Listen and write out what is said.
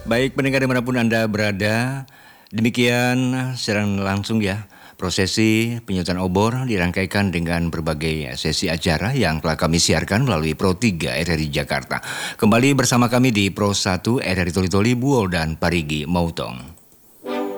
Baik pendengar dimanapun Anda berada, demikian siaran langsung ya. Prosesi penyucian obor dirangkaikan dengan berbagai sesi acara yang telah kami siarkan melalui Pro 3 RRI Jakarta. Kembali bersama kami di Pro 1 RRI Toli-Toli, Buol dan Parigi Mautong.